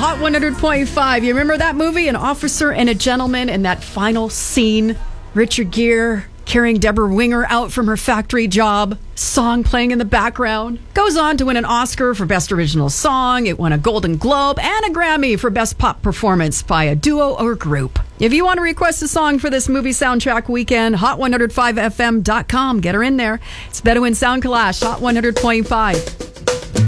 Hot 100.5. You remember that movie, An Officer and a Gentleman, and that final scene? Richard Gere carrying Deborah Winger out from her factory job, song playing in the background. Goes on to win an Oscar for Best Original Song. It won a Golden Globe and a Grammy for Best Pop Performance by a Duo or Group. If you want to request a song for this movie soundtrack weekend, hot105fm.com. Get her in there. It's Bedouin Sound Clash, Hot 100.5.